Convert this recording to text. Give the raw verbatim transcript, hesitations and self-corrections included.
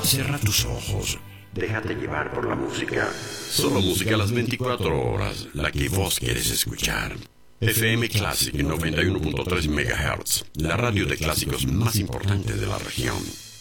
Cierra tus ojos. Déjate llevar por la música. Solo música a las veinticuatro horas, la que vos quieres escuchar. F M Classic noventa y uno punto tres megahertz, la radio de clásicos más importante de la región.